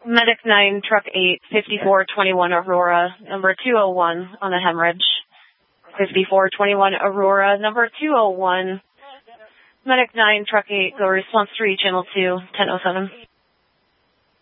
Medic 9, Truck 8, 5421 Aurora, number 201 on the hemorrhage. 5421 Aurora, number 201. Medic 9, Truck 8, go response 3, channel 2, 1007.